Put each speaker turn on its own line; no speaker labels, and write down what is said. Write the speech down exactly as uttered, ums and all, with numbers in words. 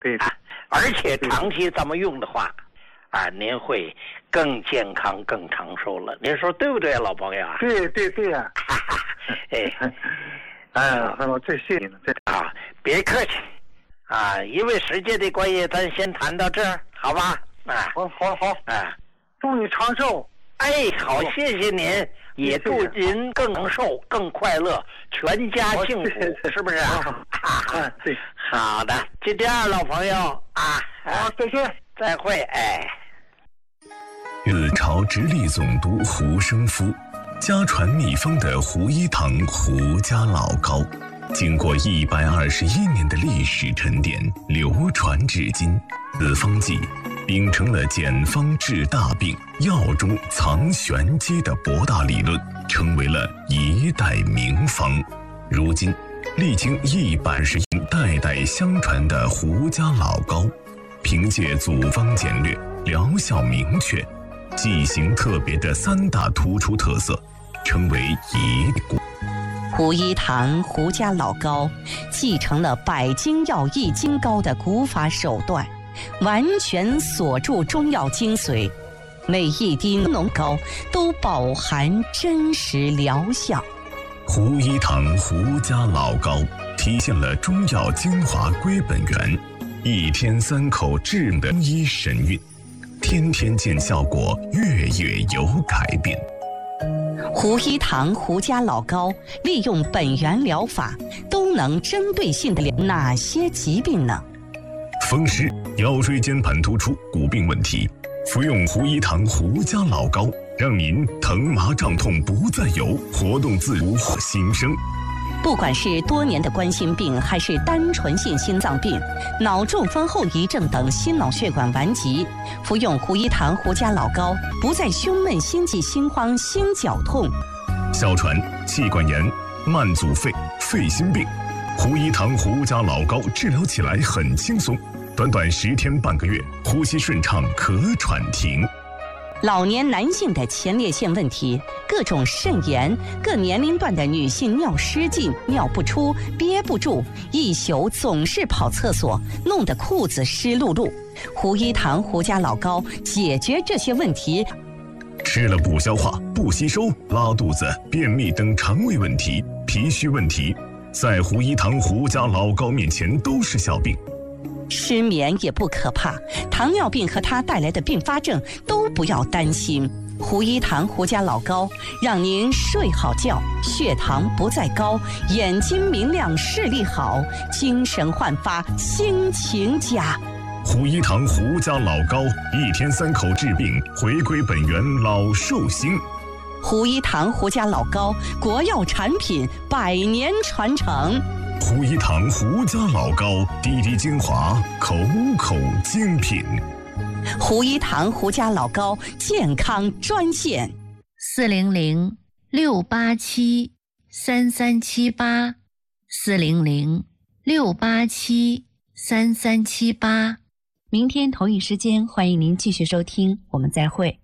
对
啊，而且长期这么用的话，啊，您会更健康、更长寿了。您说对不对，老朋友啊？
对对对呀、啊！
哎，
哎，我最谢谢你了，这
啊，别客气啊，因为时间的关系，咱先谈到这儿，好吧？啊，
好，好，好，
啊，
祝你长寿。
哎，好，谢谢您，也祝您更长寿、更快乐，全家幸福，是不是啊？
啊，对，
好的，就这样，老朋友啊，
好，再见，
再会，哎。
日朝直隶总督胡生夫，家传秘方的胡一堂胡家老膏，经过一百二十一年的历史沉淀，流传至今。此方剂秉承了简方治大病、药中藏玄机的博大理论，成为了一代名方。如今，历经一百十年代代相传的胡家老膏，凭借组方简略、疗效明确、剂型特别的三大突出特色，成为一股。
胡一堂胡家老膏继承了百金药益金膏的古法手段，完全锁住中药精髓，每一滴浓膏都饱含真实疗效。
胡一堂胡家老膏体现了中药精华归本源，一天三口治的中医神韵，天天见效果，月月有改变。
胡一堂胡家老膏利用本源疗法，都能针对性的疗哪些疾病呢？
风湿、腰椎间盘突出、骨病问题，服用胡一堂胡家老膏，让您疼麻胀痛不再有，活动自如获新生。
不管是多年的冠心病，还是单纯性心脏病、脑中风后遗症等心脑血管顽疾，服用胡一堂胡家老膏，不再胸闷、心悸、心慌、心绞痛。
哮喘、气管炎、慢阻肺、肺心病，胡一堂胡家老膏治疗起来很轻松，短短十天半个月，呼吸顺畅，咳喘停。
老年男性的前列腺问题，各种肾炎，各年龄段的女性尿失禁、尿不出、憋不住，一宿总是跑厕所，弄得裤子湿漉漉。胡一堂胡家老膏解决这些问题。
吃了不消化、不吸收、拉肚子、便秘等肠胃问题、脾虚问题，在胡一堂胡家老膏面前都是小病。
失眠也不可怕，糖尿病和它带来的并发症都不要担心。胡一堂胡家老膏让您睡好觉，血糖不再高，眼睛明亮，视力好，精神焕发，心情佳。
胡一堂胡家老膏，一天三口治病，回归本源，老寿星。
胡一堂胡家老膏，国药产品，百年传承。
胡一堂胡家老膏，滴滴精华，口口精品。
胡一堂胡家老膏健康专线：
四零零六八七三三七八，四零零六八七三三七八。
明天同一时间，欢迎您继续收听，我们再会。